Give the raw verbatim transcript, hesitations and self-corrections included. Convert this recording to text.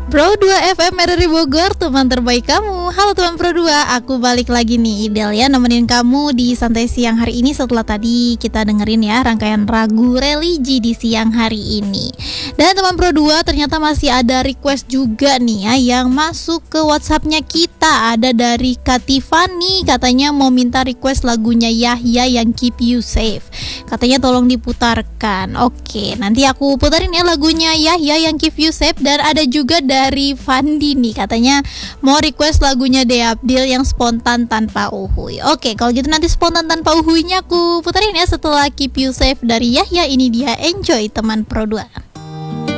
Pro dua F M R R I Bogor, teman terbaik kamu. Halo teman Pro dua, aku balik lagi nih Idel ya, nemenin kamu di santai siang hari ini. Setelah tadi kita dengerin ya rangkaian ragu religi di siang hari ini. Dan teman Pro dua, ternyata masih ada request juga nih ya yang masuk ke WhatsAppnya kita. Ada dari Katifani, katanya mau minta request lagunya Yahya yang Keep You Safe. Katanya tolong diputarkan. Oke, nanti aku putarin ya lagunya Yahya yang Keep You Safe. Dan ada juga dari dari Fandi nih, katanya mau request lagunya De Abdil yang Spontan Tanpa Uhuy. Oke, kalau gitu nanti Spontan Tanpa Uhuynya aku putarin ya setelah Keep You Safe dari Yahya. Ini dia, enjoy teman Pro dua.